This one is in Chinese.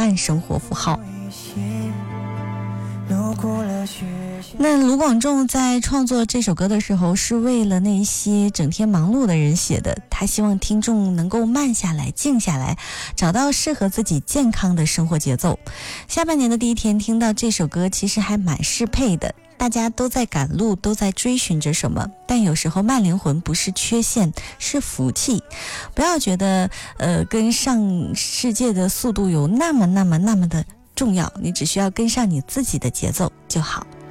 慢生活符号。那卢广仲在创作这首歌的时候，是为了那些整天忙碌的人写的。他希望听众能够慢下来，静下来，找到适合自己健康的生活节奏。下半年的第一天听到这首歌，其实还蛮适配的。大家都在赶路，都在追寻着什么，但有时候慢灵魂不是缺陷，是福气。不要觉得跟上世界的速度有那么的重要，你只需要跟上你自己的节奏就好。